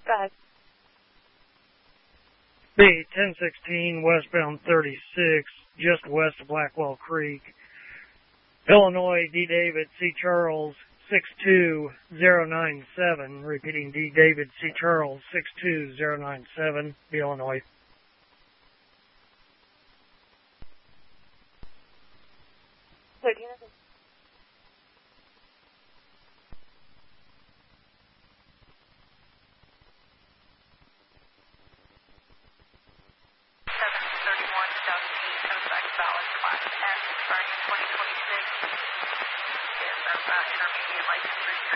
Go ahead. B 1016 westbound 36, just west of Blackwell Creek. Illinois, D. David, C. Charles, 62097. Repeating, D. David, C. Charles, 62097, Illinois. Wait,